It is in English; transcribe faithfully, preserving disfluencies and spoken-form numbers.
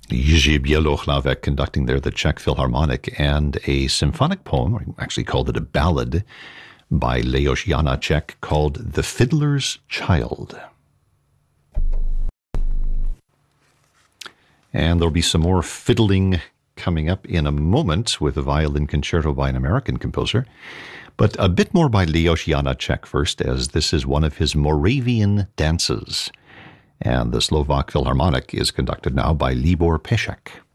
Jiří Bělohlavek conducting there the Czech Philharmonic, and a symphonic poem, or actually called it a ballad, by Leos Janáček called The Fiddler's Child. And there'll be some more fiddling coming up in a moment with a violin concerto by an American composer. But a bit more by Leos Janáček first, as this is one of his Moravian dances. And the Slovak Philharmonic is conducted now by Libor Pešek.